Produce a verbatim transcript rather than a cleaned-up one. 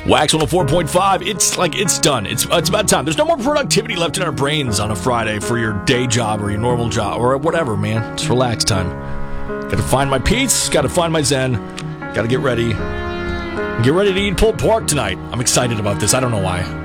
Wax one oh four point five, it's like, it's done. It's it's about time. There's no more productivity left in our brains on a Friday for your day job or your normal job or whatever, man. It's relax time. Gotta find my peace, gotta find my zen, gotta get ready. Get ready to eat pulled pork tonight. I'm excited about this. I don't know why.